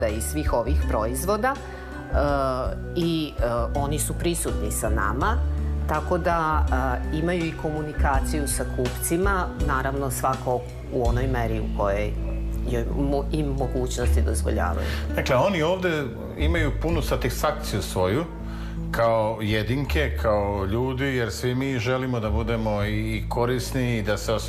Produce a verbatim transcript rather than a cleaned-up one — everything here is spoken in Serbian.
i svih ovih proizvoda i oni su prisutni sa nama, tako da imaju i komunikaciju sa kupcima, naravno svako u onoj meri u kojoj im mogućnosti dozvoljavaju. Dakle, oni ovde imaju punu satisfakciju svoju kao jedinke, kao ljudi, jer svi mi želimo da budemo i korisni i da se osjećamo